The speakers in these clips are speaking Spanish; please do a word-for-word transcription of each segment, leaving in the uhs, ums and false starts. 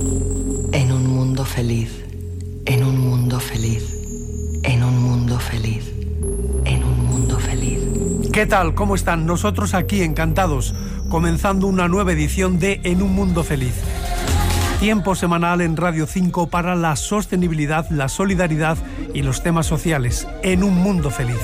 En un mundo feliz, en un mundo feliz, en un mundo feliz, en un mundo feliz. ¿Qué tal? ¿Cómo están? Nosotros aquí encantados, comenzando una nueva edición de En un mundo feliz. Tiempo semanal en Radio cinco para la sostenibilidad, la solidaridad y los temas sociales. En un mundo feliz.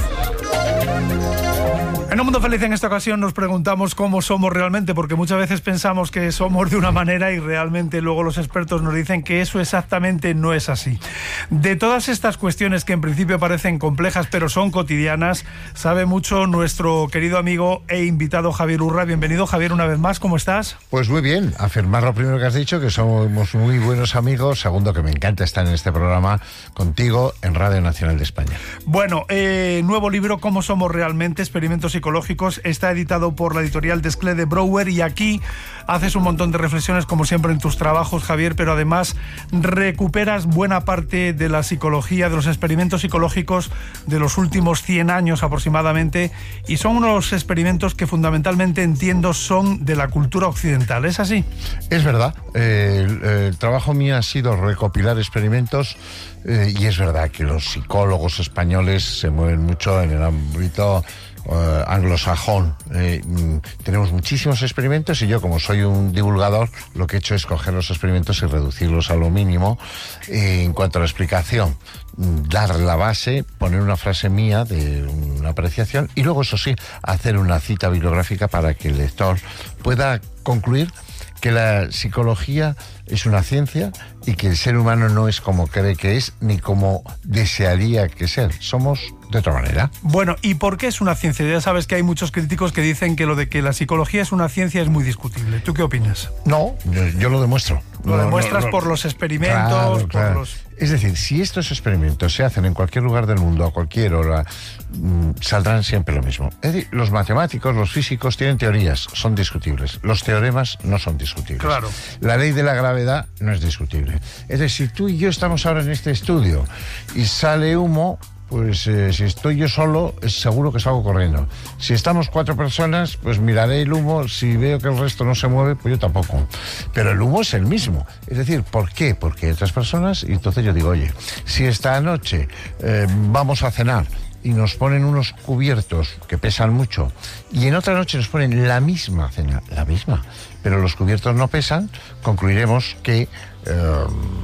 En un mundo feliz, en esta ocasión nos preguntamos cómo somos realmente, porque muchas veces pensamos que somos de una manera y realmente luego los expertos nos dicen que eso exactamente no es así. De todas estas cuestiones que en principio parecen complejas pero son cotidianas, sabe mucho nuestro querido amigo e invitado Javier Urra. Bienvenido, Javier, una vez más. ¿Cómo estás? Pues muy bien, afirmar lo primero que has dicho, que somos muy buenos amigos. Segundo, que me encanta estar en este programa contigo en Radio Nacional de España. Bueno, eh, nuevo libro, ¿Cómo somos realmente? Experimentos psicológicos, está editado por la editorial Desclés de Brouwer, y aquí haces un montón de reflexiones, como siempre en tus trabajos, Javier, pero además recuperas buena parte de la psicología, de los experimentos psicológicos de los últimos cien años aproximadamente, y son unos experimentos que fundamentalmente entiendo son de la cultura occidental. ¿Es así? Es verdad. Eh, el, el trabajo mío ha sido recopilar experimentos, eh, y es verdad que los psicólogos españoles se mueven mucho en el ámbito Uh, anglosajón. Eh, tenemos muchísimos experimentos y yo, como soy un divulgador, lo que he hecho es coger los experimentos y reducirlos a lo mínimo. Eh, en cuanto a la explicación, dar la base, poner una frase mía de una apreciación y luego, eso sí, hacer una cita bibliográfica para que el lector pueda concluir que la psicología es una ciencia y que el ser humano no es como cree que es ni como desearía que ser. Somos de otra manera. Bueno, ¿y por qué es una ciencia? Ya sabes que hay muchos críticos que dicen que lo de que la psicología es una ciencia es muy discutible. ¿Tú qué opinas? No, yo, yo lo demuestro. Lo no, demuestras no, no, por los experimentos, claro, por claro. los... Es decir, si estos experimentos se hacen en cualquier lugar del mundo, a cualquier hora, mmm, saldrán siempre lo mismo. Es decir, los matemáticos, los físicos tienen teorías, son discutibles. Los teoremas no son discutibles. Claro. La ley de la gravedad no es discutible. Es decir, si tú y yo estamos ahora en este estudio y sale humo, pues eh, si estoy yo solo, es seguro que salgo corriendo. Si estamos cuatro personas, pues miraré el humo. Si veo que el resto no se mueve, pues yo tampoco. Pero el humo es el mismo. Es decir, ¿por qué? Porque hay otras personas y entonces yo digo, oye, si esta noche eh, vamos a cenar y nos ponen unos cubiertos que pesan mucho y en otra noche nos ponen la misma cena, la misma, pero los cubiertos no pesan, concluiremos que eh,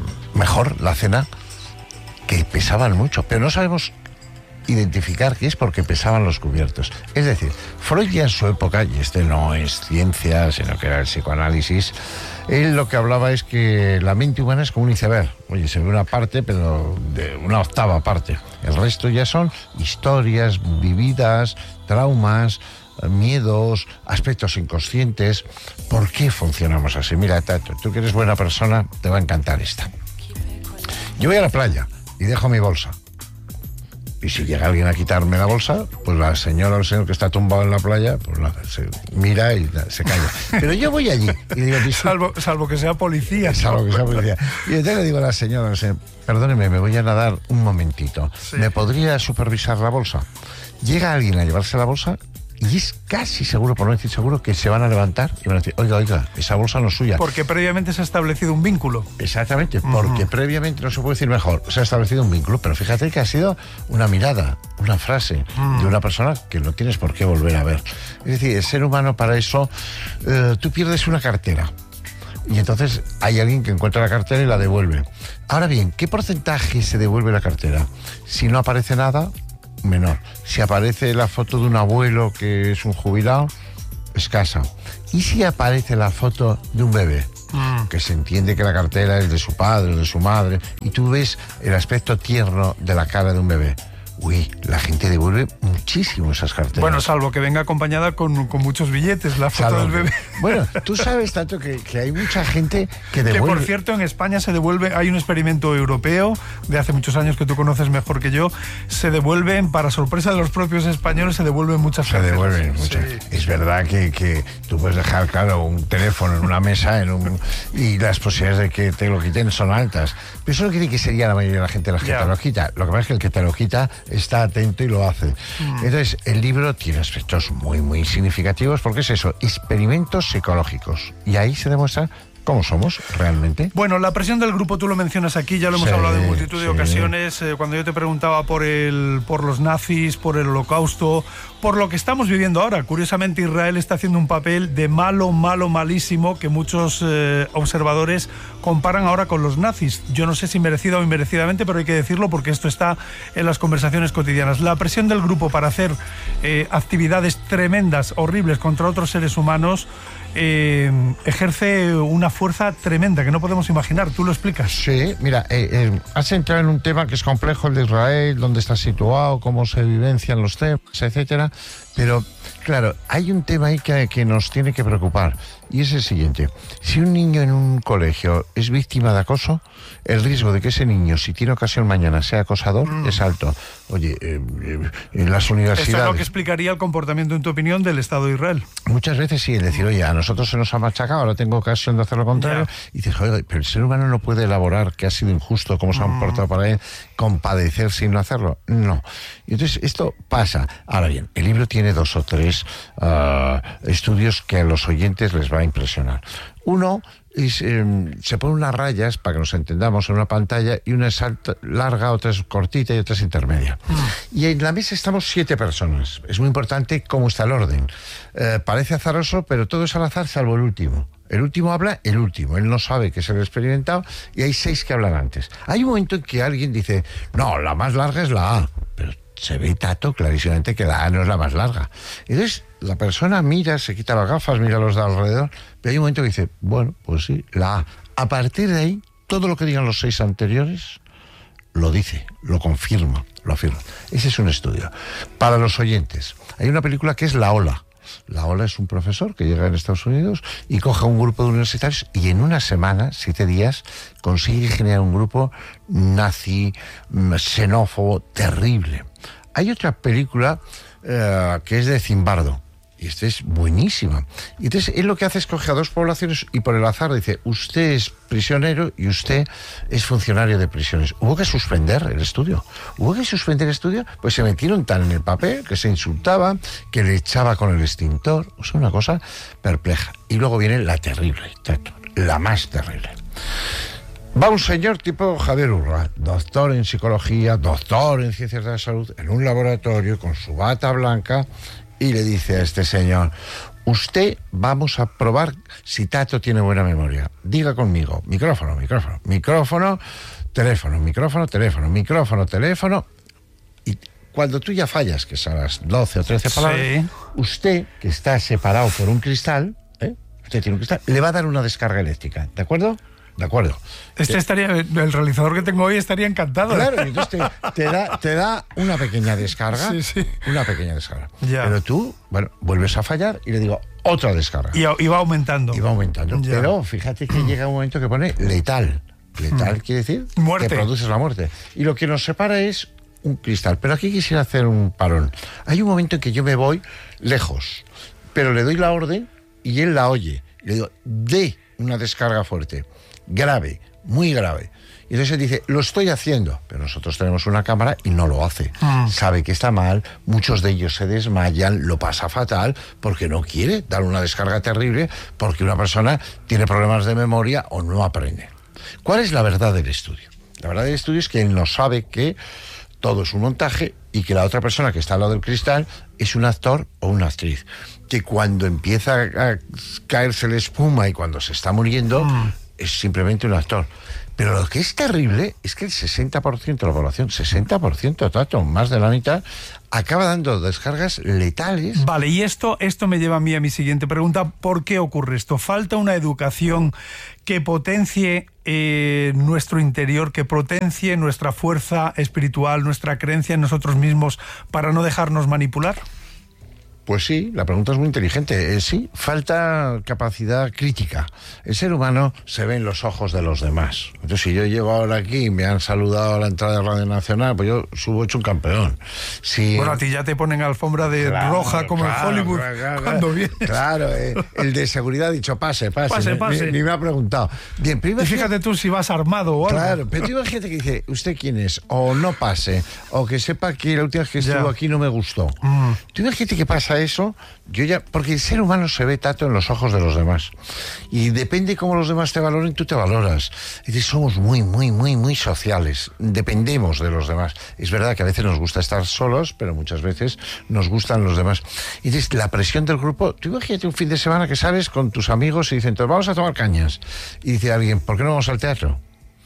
mejor la cena, que pesaban mucho, pero no sabemos identificar qué es porque pesaban los cubiertos. Es decir, Freud ya en su época, y este no es ciencia, sino que era el psicoanálisis, él lo que hablaba es que la mente humana es como un iceberg. Oye, se ve una parte, pero de una octava parte. El resto ya son historias vividas, traumas, miedos, aspectos inconscientes. ¿Por qué funcionamos así? Mira, Tato, tú que eres buena persona, te va a encantar esta. Yo voy a la playa y dejo mi bolsa. Y si llega alguien a quitarme la bolsa, pues la señora o el señor que está tumbado en la playa, pues nada, se mira y se calla. Pero yo voy allí y digo... Salvo, salvo que sea policía. Salvo ¿no? que sea policía. Y entonces le digo a la señora, al señor, perdóneme, me voy a nadar un momentito. Sí. ¿Me podría supervisar la bolsa? Llega alguien a llevarse la bolsa y es casi seguro, por no decir seguro, que se van a levantar y van a decir, oiga, oiga, esa bolsa no es suya. Porque previamente se ha establecido un vínculo. Exactamente, porque uh-huh. previamente, no se puede decir mejor, se ha establecido un vínculo, pero fíjate que ha sido una mirada, una frase uh-huh. de una persona que no tienes por qué volver a ver. Es decir, el ser humano, para eso, eh, tú pierdes una cartera y entonces hay alguien que encuentra la cartera y la devuelve. Ahora bien, ¿qué porcentaje se devuelve la cartera? Si no aparece nada, menor. Si aparece la foto de un abuelo que es un jubilado, escasa. ¿Y si aparece la foto de un bebé? Mm. Que se entiende que la cartera es de su padre o de su madre, y tú ves el aspecto tierno de la cara de un bebé. Uy, la gente devuelve muchísimo esas carteras. Bueno, salvo que venga acompañada con, con muchos billetes, la foto salvo del bebé. Que, bueno, tú sabes, tanto que, que hay mucha gente que devuelve... Que, por cierto, en España se devuelve, hay un experimento europeo de hace muchos años que tú conoces mejor que yo, se devuelven, para sorpresa de los propios españoles, se devuelven muchas carteras. Se devuelven muchas. Sí. Es verdad que, que tú puedes dejar, claro, un teléfono en una mesa en un, y las posibilidades de que te lo quiten son altas. Pero eso no quiere que sería la mayoría de la gente la que yeah. te lo quita. Lo que pasa es que el que te lo quita está atento y lo hace. Mm. Entonces, el libro tiene aspectos muy, muy significativos, porque es eso, experimentos psicológicos. Y ahí se demuestra ¿Cómo somos realmente? Bueno, la presión del grupo, tú lo mencionas aquí, ya lo hemos Sí, hablado en multitud de sí. ocasiones. Eh, cuando yo te preguntaba por el, por los nazis, por el holocausto, por lo que estamos viviendo ahora. Curiosamente, Israel está haciendo un papel de malo, malo, malísimo, que muchos eh, observadores comparan ahora con los nazis. Yo no sé si merecida o inmerecidamente, pero hay que decirlo porque esto está en las conversaciones cotidianas. La presión del grupo para hacer eh, actividades tremendas, horribles contra otros seres humanos, Eh, ejerce una fuerza tremenda que no podemos imaginar. ¿Tú lo explicas? Sí, mira, eh, eh, has entrado en un tema que es complejo, el de Israel, dónde está situado, cómo se vivencian los temas, etcétera. Pero, claro, hay un tema ahí que, que nos tiene que preocupar, y es el siguiente. Si un niño en un colegio es víctima de acoso, el riesgo de que ese niño, si tiene ocasión mañana, sea acosador, mm. es alto. Oye, eh, eh, en las universidades... Eso es lo que explicaría el comportamiento, en tu opinión, del Estado de Israel. Muchas veces sí, es decir, oye, a nosotros se nos ha machacado, ahora tengo ocasión de hacer lo contrario, yeah. y dices, joder, pero el ser humano no puede elaborar que ha sido injusto, cómo se han portado para él, compadecer sin no hacerlo. No. Y entonces esto pasa. Ahora bien, el libro tiene dos o tres uh, estudios que a los oyentes les va a impresionar. Uno es, eh, se ponen unas rayas, para que nos entendamos, en una pantalla, y una es alta, larga, otra es cortita y otra es intermedia. Mm. Y en la mesa estamos siete personas. Es muy importante cómo está el orden. Eh, parece azaroso, pero todo es al azar, salvo el último. El último habla el último, él no sabe que es el experimentado, y hay seis que hablan antes. Hay un momento en que alguien dice, no, la más larga es la A, pero se ve Tato clarísimamente que la A no es la más larga. Entonces la persona mira, se quita las gafas, mira los de alrededor, pero hay un momento que dice, bueno, pues sí, la A. A partir de ahí, todo lo que digan los seis anteriores lo dice, lo confirma, lo afirma. Ese es un estudio. Para los oyentes, hay una película que es La Ola. La Ola es un profesor que llega en Estados Unidos y coge a un grupo de universitarios y en una semana, siete días, consigue generar un grupo nazi, xenófobo, terrible. Hay otra película eh, que es de Zimbardo, y esta es buenísima. Y entonces él lo que hace es coger a dos poblaciones y por el azar dice, usted es prisionero y usted es funcionario de prisiones. Hubo que suspender el estudio. Hubo que suspender el estudio, pues se metieron tan en el papel que se insultaban, que le echaba con el extintor. O sea, una cosa perpleja. Y luego viene la terrible, la más terrible. Va un señor tipo Javier Urra, doctor en psicología, doctor en ciencias de la salud, en un laboratorio con su bata blanca, y le dice a este señor, usted, vamos a probar si Tato tiene buena memoria. Diga conmigo, micrófono, micrófono, micrófono, teléfono, micrófono, teléfono, micrófono, teléfono. Y cuando tú ya fallas, que son las doce o trece palabras, sí. Usted, que está separado por un cristal, ¿eh? Usted tiene un cristal, le va a dar una descarga eléctrica, ¿de acuerdo? De acuerdo. Este estaría, el realizador que tengo hoy estaría encantado. Claro, entonces te, te, da, te da una pequeña descarga. Sí, sí. Una pequeña descarga. Ya. Pero tú, bueno, vuelves a fallar y le digo, otra descarga. Y, y va aumentando. Y va aumentando. Ya. Pero fíjate que llega un momento que pone letal. Letal mm. quiere decir muerte. Que produces la muerte. Y lo que nos separa es un cristal. Pero aquí quisiera hacer un parón. Hay un momento en que yo me voy lejos, pero le doy la orden y él la oye. Le digo, dé una descarga fuerte. Grave, muy grave. Y entonces él dice, lo estoy haciendo, pero nosotros tenemos una cámara y no lo hace. Mm. Sabe que está mal, muchos de ellos se desmayan, lo pasa fatal, porque no quiere dar una descarga terrible, porque una persona tiene problemas de memoria o no aprende. ¿Cuál es la verdad del estudio? La verdad del estudio es que él no sabe que todo es un montaje y que la otra persona que está al lado del cristal es un actor o una actriz. Que cuando empieza a caerse la espuma y cuando se está muriendo... Mm. es simplemente un actor. Pero lo que es terrible es que el sesenta por ciento de la población, sesenta por ciento, Tato, más de la mitad, acaba dando descargas letales. Vale, y esto, esto me lleva a mí a mi siguiente pregunta. ¿Por qué ocurre esto? ¿Falta una educación que potencie eh, nuestro interior, que potencie nuestra fuerza espiritual, nuestra creencia en nosotros mismos para no dejarnos manipular? Pues sí, la pregunta es muy inteligente. Eh, sí, falta capacidad crítica. El ser humano se ve en los ojos de los demás. Entonces, si yo llego ahora aquí y me han saludado a la entrada de Radio Nacional, pues yo subo hecho un campeón. Si... Bueno, a ti ya te ponen alfombra de claro, roja como claro, en Hollywood claro, claro, cuando vienes. Claro, eh, el de seguridad ha dicho pase, pase. Pase, pase. Ni, ni me ha preguntado. Bien, pero y fíjate tú si vas armado o algo. Claro, pero tú imagínate que dice, ¿usted quién es? O no pase, o que sepa que la última vez que estuvo ya. Aquí no me gustó. Mm. Tú imagínate que pasa pasa eso, yo ya... Porque el ser humano se ve tanto en los ojos de los demás. Y depende cómo los demás te valoren, tú te valoras. Es decir, somos muy, muy, muy, muy sociales. Dependemos de los demás. Es verdad que a veces nos gusta estar solos, pero muchas veces nos gustan los demás. Y entonces, la presión del grupo... Tú imagínate un fin de semana que sales con tus amigos y dicen, entonces vamos a tomar cañas. Y dice alguien, ¿por qué no vamos al teatro?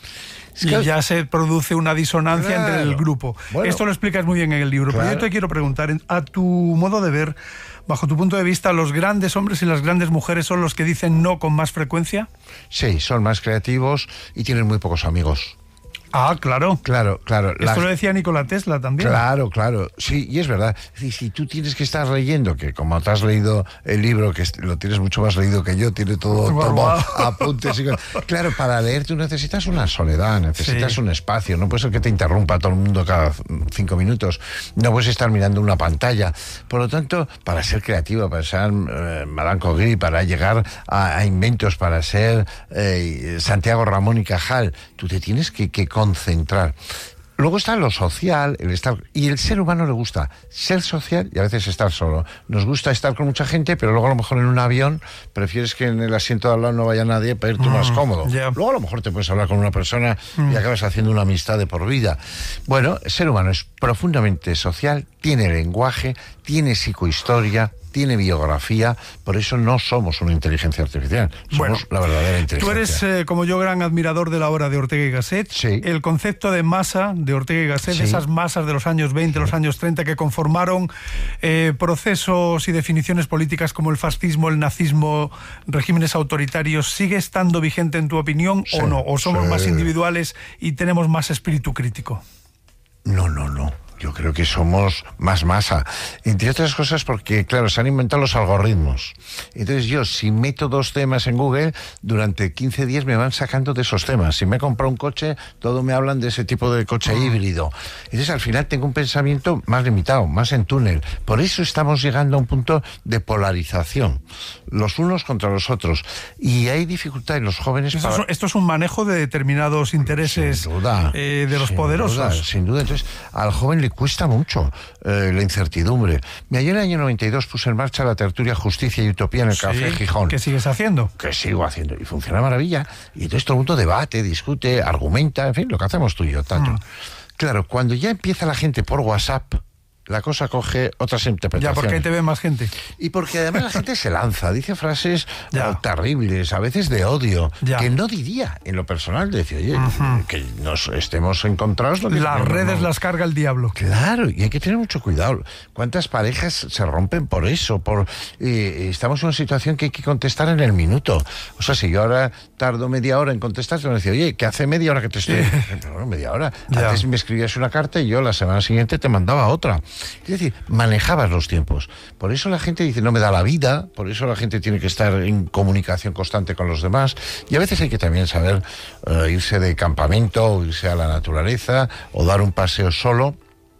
Y ya se produce una disonancia claro. entre el grupo. Bueno, esto lo explicas muy bien en el libro. Claro. Pero yo te quiero preguntar, a tu modo de ver, bajo tu punto de vista, ¿los grandes hombres y las grandes mujeres son los que dicen no con más frecuencia? Sí, son más creativos y tienen muy pocos amigos. Ah, claro. Claro, claro. Esto la... lo decía Nikola Tesla también. Claro, claro. Sí, y es verdad. Si, si tú tienes que estar leyendo, que como te has leído el libro, que lo tienes mucho más leído que yo, tiene todo, wow, todo wow. apuntes. Y... Claro, para leer tú necesitas una soledad, necesitas sí. un espacio. No puede ser que te interrumpa todo el mundo cada cinco minutos. No puedes estar mirando una pantalla. Por lo tanto, para ser creativo, para ser eh, Madame Curie, para llegar a, a inventos, para ser eh, Santiago Ramón y Cajal, tú te tienes que, que concentrar. Luego está lo social, el estar, y el ser humano le gusta ser social y a veces estar solo. Nos gusta estar con mucha gente, pero luego a lo mejor en un avión prefieres que en el asiento de al lado no vaya nadie para ir tú mm, más cómodo. Yeah. Luego a lo mejor te puedes hablar con una persona mm. y acabas haciendo una amistad de por vida. Bueno, el ser humano es profundamente social, tiene lenguaje, tiene psicohistoria, tiene biografía, por eso no somos una inteligencia artificial, somos bueno, la verdadera inteligencia. Tú eres, eh, como yo, gran admirador de la obra de Ortega y Gasset. Sí. El concepto de masa de Ortega y Gasset, sí. esas masas de los años veinte, sí. los años treinta, que conformaron eh, procesos y definiciones políticas como el fascismo, el nazismo, regímenes autoritarios, ¿sigue estando vigente en tu opinión sí. o no? ¿O somos sí. más individuales y tenemos más espíritu crítico? No, no, no. Yo creo que somos más masa. Entre otras cosas porque, claro, se han inventado los algoritmos. Entonces yo, si meto dos temas en Google, durante quince días me van sacando de esos temas. Si me he comprado un coche, todo me hablan de ese tipo de coche híbrido. Entonces al final tengo un pensamiento más limitado, más en túnel. Por eso estamos llegando a un punto de polarización. Los unos contra los otros. Y hay dificultad en los jóvenes... Esto, para... es, esto es un manejo de determinados intereses sin duda, eh, de los sin poderosos. Duda, sin duda. Entonces al joven le cuesta mucho eh, la incertidumbre. Ayer en el año noventa y dos puse en marcha la tertulia Justicia y Utopía en el sí, Café Gijón. ¿Qué sigues haciendo? Que sigo haciendo. Y funciona maravilla. Y entonces todo el mundo debate, discute, argumenta, en fin, lo que hacemos tú y yo, tanto. Mm. Claro, cuando ya empieza la gente por WhatsApp, la cosa coge otras interpretaciones. Ya, porque ahí te ve más gente. Y porque además la gente se lanza, dice frases oh, terribles, a veces de odio, ya. que no diría en lo personal, de decir, oye, uh-huh. que nos estemos encontrados. No las redes no. las carga el diablo. Claro, y hay que tener mucho cuidado. ¿Cuántas parejas se rompen por eso? Por eh, estamos en una situación que hay que contestar en el minuto. O sea, si yo ahora tardo media hora en contestar, te van a decir, oye, que hace media hora que te estoy... no, media hora. Ya. Antes me escribías una carta y yo la semana siguiente te mandaba otra. Es decir, manejabas los tiempos. Por eso la gente dice, no me da la vida, por eso la gente tiene que estar en comunicación constante con los demás. Y a veces hay que también saber uh, irse de campamento, o irse a la naturaleza, o dar un paseo solo.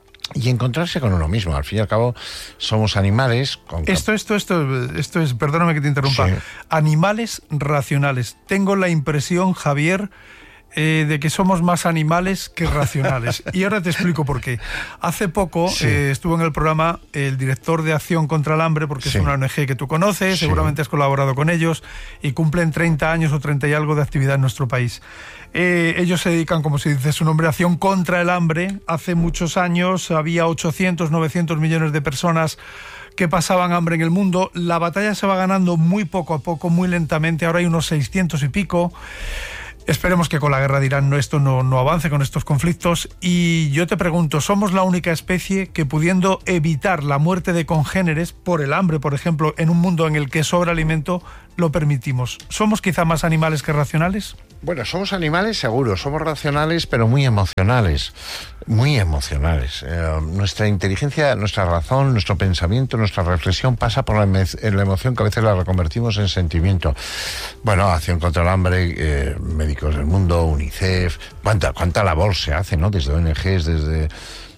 Y encontrarse con uno mismo. Al fin y al cabo, somos animales... Con... Esto, esto, esto, esto es... Perdóname que te interrumpa. Sí. Animales racionales. Tengo la impresión, Javier... Eh, de que somos más animales que racionales. Y ahora te explico por qué. Hace poco sí. eh, estuvo en el programa el director de Acción contra el Hambre, porque sí. es una O N Ge que tú conoces, sí. seguramente has colaborado con ellos, y cumplen treinta años o treinta y algo de actividad en nuestro país. Eh, ellos se dedican, como se dice su nombre, a Acción contra el Hambre. Hace muchos años había ochocientos, novecientos millones de personas que pasaban hambre en el mundo. La batalla se va ganando muy poco a poco, muy lentamente. Ahora hay unos seiscientos y pico. Esperemos que con la guerra de Irán no, esto no, no avance con estos conflictos. Y yo te pregunto, ¿somos la única especie que, pudiendo evitar la muerte de congéneres por el hambre, por ejemplo, en un mundo en el que sobra alimento, lo permitimos? ¿Somos quizá más animales que racionales? Bueno, somos animales seguros, somos racionales pero muy emocionales, muy emocionales. Eh, nuestra inteligencia, nuestra razón, nuestro pensamiento, nuestra reflexión pasa por la, em- la emoción, que a veces la reconvertimos en sentimiento. Bueno, Acción contra el Hambre, eh, Médicos del Mundo, UNICEF, cuánta, cuánta labor se hace, ¿no? Desde O N Ges, desde...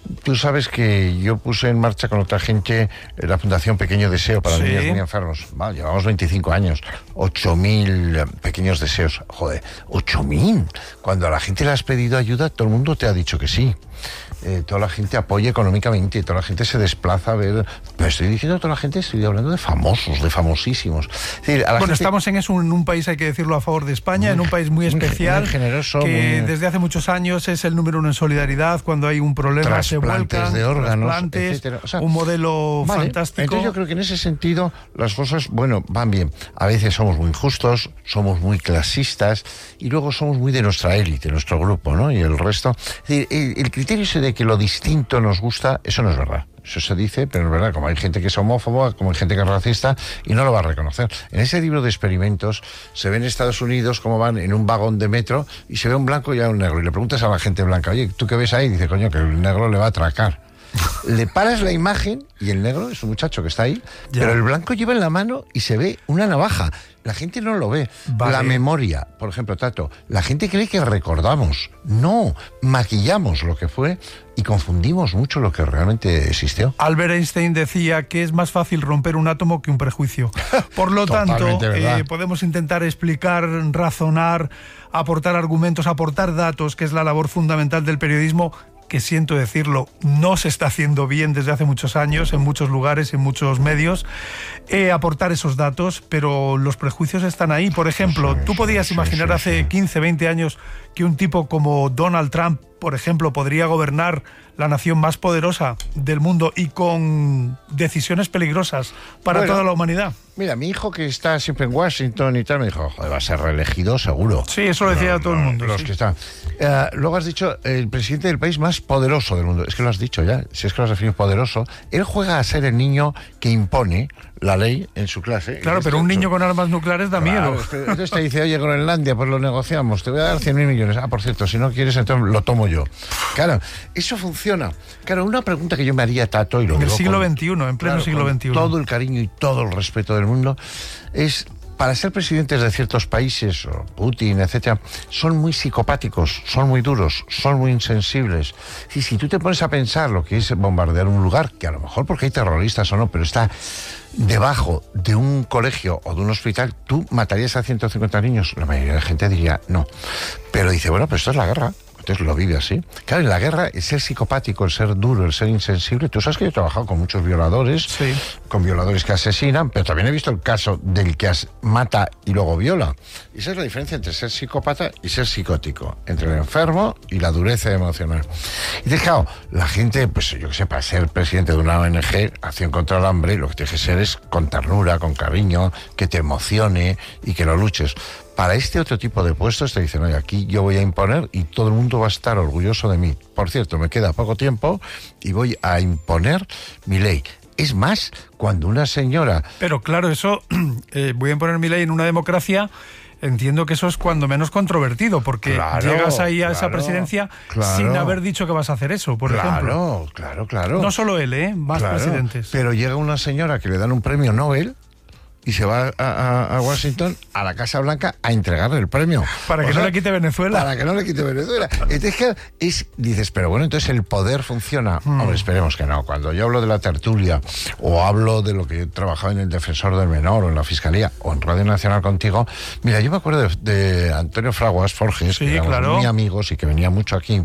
Tú sabes que yo puse en marcha con otra gente la Fundación Pequeño Deseo para Sí. niños muy enfermos. Va, llevamos veinticinco años, ocho mil pequeños deseos. Joder, ocho mil. Cuando a la gente le has pedido ayuda, todo el mundo te ha dicho que sí. Eh, toda la gente apoya económicamente, toda la gente se desplaza a ver. Pero estoy diciendo toda la gente, estoy hablando de famosos, de famosísimos. Es decir, a la Bueno, gente... estamos en eso, en un país, hay que decirlo, a favor de España, Muy, en un país muy especial, muy generoso, que muy... desde hace muchos años es el número uno en solidaridad. Cuando hay un problema se Trasplantes vuelcan, de órganos, trasplantes, etcétera. O sea, un modelo vale, fantástico. Entonces yo creo que en ese sentido las cosas, bueno, van bien. A veces somos muy injustos, somos muy clasistas y luego somos muy de nuestra élite, nuestro grupo, ¿no? Y el resto. Es decir, el, el criterio ese de que lo distinto nos gusta, eso no es verdad. Eso se dice, pero es verdad, como hay gente que es homófoba, como hay gente que es racista, y no lo va a reconocer. En ese libro de experimentos se ve en Estados Unidos cómo van en un vagón de metro y se ve un blanco y a un negro. Y le preguntas a la gente blanca, oye, ¿tú qué ves ahí? Y dice, coño, que el negro le va a atracar. Le paras la imagen y el negro es un muchacho que está ahí, Ya. pero el blanco lleva en la mano y se ve una navaja. La gente no lo ve. Vale. La memoria, por ejemplo, Tato, la gente cree que recordamos. No, maquillamos lo que fue y confundimos mucho lo que realmente existió. Albert Einstein decía que es más fácil romper un átomo que un prejuicio. Por lo tanto, Totalmente verdad. eh, podemos intentar explicar, razonar, aportar argumentos, aportar datos, que es la labor fundamental del periodismo, que siento decirlo, no se está haciendo bien desde hace muchos años, en muchos lugares, en muchos medios, eh, aportar esos datos, pero los prejuicios están ahí. Por ejemplo, Sí, tú podías sí, imaginar sí, hace sí. quince, veinte años que un tipo como Donald Trump, por ejemplo, podría gobernar la nación más poderosa del mundo y con decisiones peligrosas para Bueno, toda la humanidad. Mira, mi hijo que está siempre en Washington y tal, me dijo, joder, va a ser reelegido seguro. Sí, eso lo decía No, todo el no, mundo. Los sí. que están. Eh, luego has dicho, el presidente del país más poderoso del mundo. Es que lo has dicho ya, si es que lo has definido poderoso. Él juega a ser el niño que impone la ley en su clase. Claro, pero un niño con armas nucleares da Claro, miedo. es que entonces te dice, oye, Groenlandia, pues lo negociamos, te voy a dar cien mil millones. Ah, por cierto, si no quieres, entonces lo tomo yo. Claro, eso funciona. Claro, una pregunta que yo me haría, Tato, y lo En el digo siglo con- veintiuno, en pleno claro, siglo con veintiuno. todo el cariño y todo el respeto del mundo, es... Para ser presidentes de ciertos países, o Putin, etcétera, son muy psicopáticos, son muy duros, son muy insensibles. Y si tú te pones a pensar lo que es bombardear un lugar, que a lo mejor porque hay terroristas o no, pero está debajo de un colegio o de un hospital, ¿tú matarías a ciento cincuenta niños? La mayoría de la gente diría no. Pero dice, bueno, pero esto es la guerra. Entonces lo vive así. Claro, en la guerra el ser psicopático, el ser duro, el ser insensible. Tú sabes que yo he trabajado con muchos violadores, Sí. con violadores que asesinan, pero también he visto el caso del que as- mata y luego viola. Y esa es la diferencia entre ser psicópata y ser psicótico, entre el enfermo y la dureza emocional. Y entonces, claro, la gente, pues yo que sé, para ser presidente de una O N G, Acción contra el Hambre, lo que tienes que ser es con ternura, con cariño, que te emocione y que lo luches. Para este otro tipo de puestos te dicen, oye, aquí yo voy a imponer y todo el mundo va a estar orgulloso de mí. Por cierto, me queda poco tiempo y voy a imponer mi ley. Es más, cuando una señora... Pero claro, eso, eh, voy a imponer mi ley en una democracia, entiendo que eso es cuando menos controvertido, porque Claro, llegas ahí a esa claro, presidencia claro. sin haber dicho que vas a hacer eso, por ejemplo. claro, claro, claro. No solo él, ¿eh? Más Claro, presidentes. Pero llega una señora que le dan un premio Nobel y se va a, a- a Washington, a la Casa Blanca, a entregarle el premio. Para que O no sea, le quite Venezuela. Para que no le quite Venezuela. Entonces, claro, es, dices, pero bueno, entonces el poder funciona. Hombre, esperemos que no. Cuando yo hablo de la tertulia o hablo de lo que he trabajado en el Defensor del Menor o en la Fiscalía o en Radio Nacional contigo, mira, yo me acuerdo de, de Antonio Fraguas Forges, Sí, que éramos claro. muy amigos y que venía mucho aquí,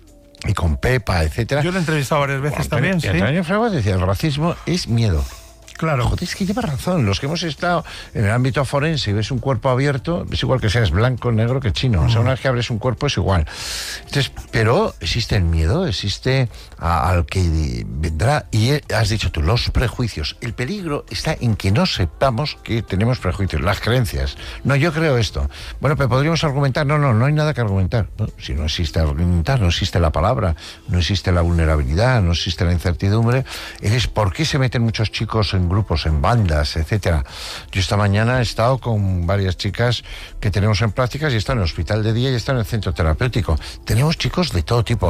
y con Pepa, etcétera. Yo lo he entrevistado varias veces Antonio- también, y sí. Antonio Fraguas decía, el racismo es miedo. Claro. Joder, es que lleva razón. Los que hemos estado en el ámbito forense y ves un cuerpo abierto, es igual que seas blanco, negro que chino. O sea, una vez que abres un cuerpo es igual. Entonces, pero existe el miedo, existe a- al que vendrá. Y he- has dicho tú, los prejuicios. El peligro está en que no sepamos que tenemos prejuicios, las creencias. No, yo creo esto. Bueno, pero podríamos argumentar. No, no, no hay nada que argumentar. No, si no existe argumentar, no existe la palabra, no existe la vulnerabilidad, no existe la incertidumbre. Es por qué se meten muchos chicos en grupos, en bandas, etcétera. Yo esta mañana he estado con varias chicas que tenemos en prácticas y están en el hospital de día y están en el centro terapéutico. Tenemos chicos de todo tipo.